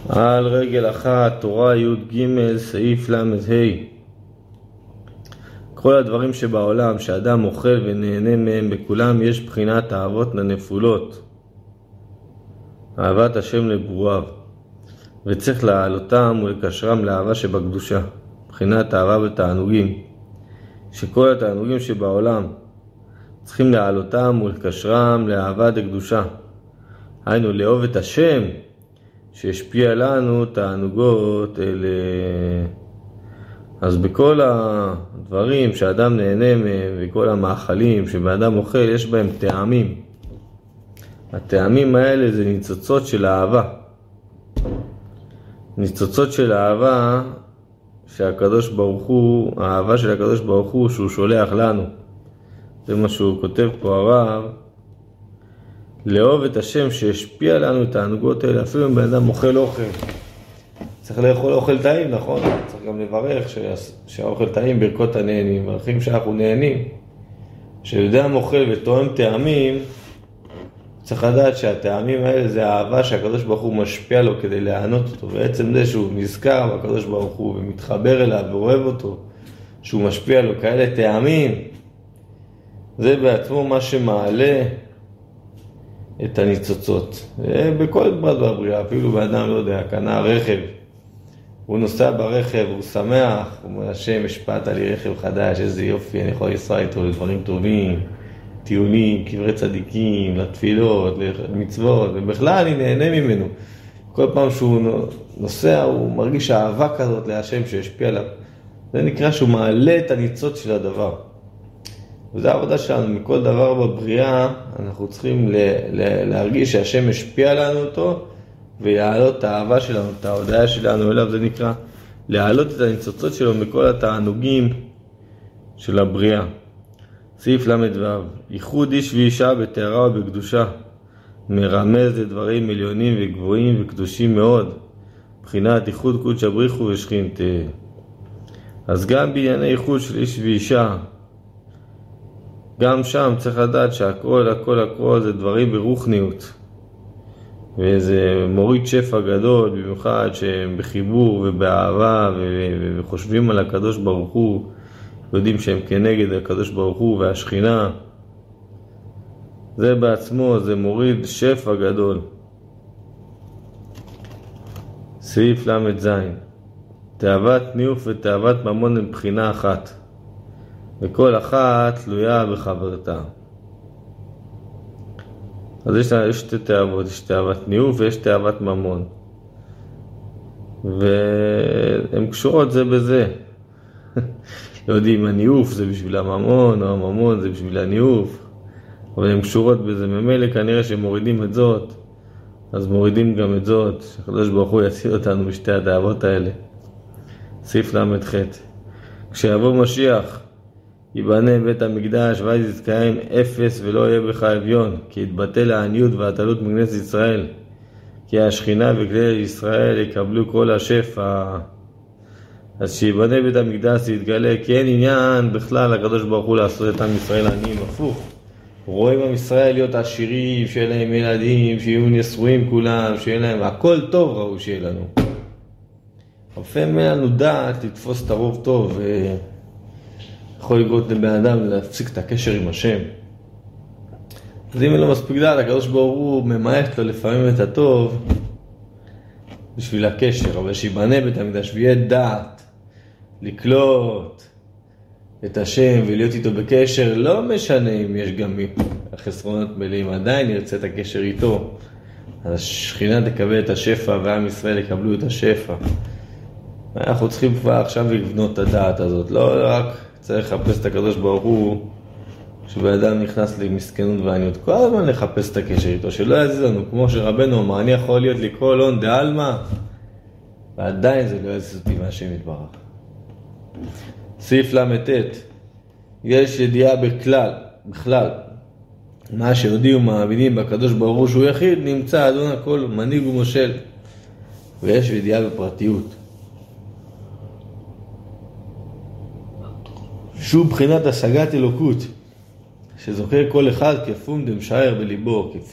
על רגל אחת, תורה י"ג, סעיף ל"ה. כל הדברים שבעולם שאדם אוכל ונהנה מהם, בכולם יש בחינת אהבות לנפולות, אהבת השם לברוריו, וצריך להעלותם ולקשרם לאהבה שבקדושה, בחינת אהבה בתענוגים, שכל התענוגים שבעולם צריכים להעלותם ולקשרם לאהבה דקדושה, היינו לאהוב את השם שהשפיע לנו תענוגות אלה. אז בכל הדברים שאדם נהנה מהם וכל המאכלים שבאדם אוכל, יש בהם טעמים. הטעמים האלה זה ניצוצות של אהבה. ניצוצות של אהבה שהקדוש ברוך הוא, האהבה של הקדוש ברוך הוא שהוא שולח לנו. זה מה שהוא כותב פה הרב. לאהוב את השם שהשפיע לנו את הענוגות האלה, אפילו אם בן אדם אוכל אוכל. צריך לאכול אוכל טעים, נכון? צריך גם לברך שהאוכל טעים, ברכות הנהנים, מברכים שאנחנו נהנים. כשאדם אוכל ותואם טעמים, צריך לדעת שהטעמים האלה זה האהבה שהקדוש ברוך הוא משפיע לו כדי לענות אותו. בעצם זה שהוא נזכר בקדוש ברוך הוא ומתחבר אליו ואוהב אותו, שהוא משפיע לו כאלה טעמים, זה בעצמו מה שמעלה את הניצוצות. בכל פרט בבריאה, אפילו באדם, לא יודע, קנה רכב, הוא נוסע ברכב, הוא שמח, הוא אומר, השם השפעת לי רכב חדש, איזה יופי, אני יכול לנסוע איתו לדברים טובים, טיולים, קברי צדיקים, לתפילות, למצוות, ובכלל אני נהנה ממנו. כל פעם שהוא נוסע, הוא מרגיש אהבה כזאת להשם שהשפיע עליו. זה נקרא שהוא מעלה את הניצוץ של הדבר. וזו העבודה שלנו, מכל דבר בבריאה, אנחנו צריכים להרגיש שהשם השפיע לנו אותו, ולהעלות את האהבה שלנו, את ההודעה שלנו אליו, זה נקרא להעלות את הניצוצות שלו מכל התענוגים של הבריאה. סעיף ל"ו, ייחוד איש ואישה בתארה ובקדושה, מרמז לדברים עליונים וגבוהים וקדושים מאוד, מבחינת ייחוד קודש הבריחו ושכינתה. אז גם בענייני ייחוד של איש ואישה, גם שם צריך לדעת שהכל, הכל זה דברים ברוחניות. וזה מוריד שפע גדול, במיוחד שהם בחיבור ובאהבה וחושבים על הקדוש ברוך הוא, יודעים שהם כנגד הקדוש ברוך הוא והשכינה. זה בעצמו, זה מוריד שפע גדול. סעיף ל"ז, תאוות ניאוף ותאוות ממון הם בחינה אחת, וכל אחת תלויה בחברתה. אז יש שתי תאוות, יש תאוות ניאוף ויש תאוות ממון, והן קשורות זה בזה. לא יודעים, הניאוף זה בשביל הממון, או הממון זה בשביל הניאוף, אבל הן קשורות בזה. ממילא כנראה שמורידים את זאת, אז מורידים גם את זאת, שהקדוש ברוך הוא יציל אותנו בשתי התאוות האלה. סעיף ל"ח, כשיבוא משיח ייבנה בית המקדש ואז יתקיים אפס ולא יהיה בך אביון, כי יתבטל העניות והתלות מכנסת ישראל, כי השכינה וכלי ישראל יקבלו כל השפע. אז שיבנה בית המקדש יתגלה, כי אין עניין בכלל הקדוש ברוך הוא לעשות את עם ישראל עניים, הפוך. רואים עם ישראל להיות עשירים, שיהיה להם ילדים, שיהיו נשואים כולם, שיהיה להם הכל טוב, ראו שיהיה לנו. לפעמים אין לנו דעת לתפוס את הרוב טוב, יכול לגרות לבן אדם להפסיק את הקשר עם השם. אז אם אין לו מספיק דעת, הקדוש ברוך הוא ממעט לו לפעמים את הטוב בשביל הקשר, אבל שיבנה בית המקדש ויהיה דעת לקלוט את השם ולהיות איתו בקשר, לא משנה אם יש גם חסרונות מלאים, עדיין ירצה את הקשר איתו. אז השכינה תקבל את השפע ועם ישראל יקבלו את השפע. אנחנו צריכים כבר עכשיו לבנות את הדעת הזאת, לא רק צריך לחפש את הקדוש ברוך הוא כשבאדם נכנס למסכנות ועניות, כל הזמן לחפש את הקשר איתו, שלא יזיז לנו, כמו שרבנו אמר, אני יכול להיות לי כל הון דעלמא, ועדיין זה לא יזיז אותי מהשם יתברך. סעיף ל"ט, יש ידיעה בכלל, מה שיודעים ומאמינים בקדוש ברוך הוא שהוא יחיד, נמצא אדון הכל, מנהיג ומושל, ויש ידיעה בפרטיות, שהוא בחינת השגת אלוקות, שזוכר כל אחד כפום דמשאר בליבו,